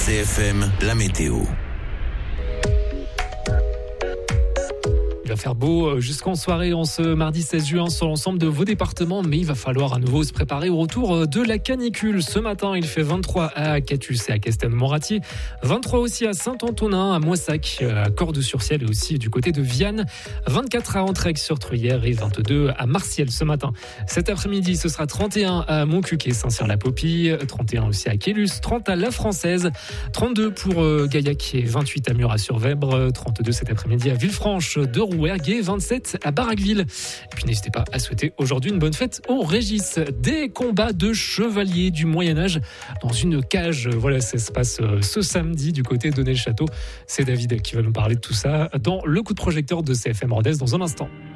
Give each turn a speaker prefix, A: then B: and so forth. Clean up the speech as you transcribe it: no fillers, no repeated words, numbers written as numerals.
A: CFM, la météo.
B: Il va faire beau jusqu'en soirée en ce mardi 16 juin sur l'ensemble de vos départements, mais il va falloir à nouveau se préparer au retour de la canicule. Ce matin, il fait 23 à Catus et à Castelmouratier, 23 aussi à Saint-Antonin, à Moissac, à Cordes-sur-Ciel et aussi du côté de Vianne, 24 à Entraigue-sur-Truyère et 22 à Martiel ce matin. Cet après-midi, ce sera 31 à Montcuq et Saint-Cyr-la-Popille, 31 aussi à Quélus, 30 à La Française, 32 pour Gaillac et 28 à Murat-sur-Vèbre, 32 cet après-midi à Villefranche de Rouergue et 27 à Barraqueville. Et puis n'hésitez pas à souhaiter aujourd'hui une bonne fête au Régis. Des combats de chevaliers du Moyen-Âge dans une cage. Voilà, ça se passe ce samedi du côté de Ney-le-Château. C'est David qui va nous parler de tout ça dans le coup de projecteur de CFM Rodez dans un instant.